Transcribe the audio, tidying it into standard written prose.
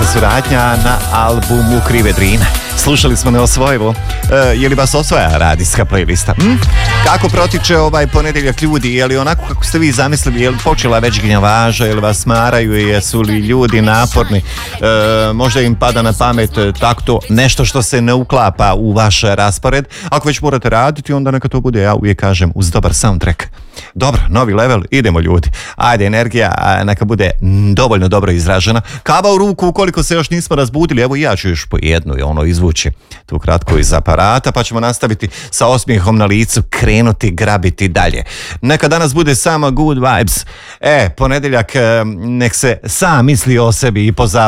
suradnja na albumu Krive Drine. Slušali smo Neosvojivo. Je li vas osvaja radijska playlista? Kako protiče ovaj ponedjeljak ljudi? Je li onako kako ste vi zamislili? Je li počela već gnjavaža? Je li vas smaraju? Jesu li ljudi naporni? Možda im pada na pamet takto nešto što se ne uklapa u vaš raspored. Ako već morate raditi, onda neka to bude, ja uvijek kažem, uz dobar soundtrack. Dobro, novi level, idemo ljudi. Ajde, energija neka bude dovoljno dobro izražena. Kava u ruku ukoliko se još nismo razbudili. Evo i ja ću još po jednu izvući tu kratko iz aparata, pa ćemo nastaviti sa osmijehom na licu, krenuti, grabiti dalje. Neka danas bude samo good vibes. Ponedjeljak nek se sam misli o sebi i pozabavi.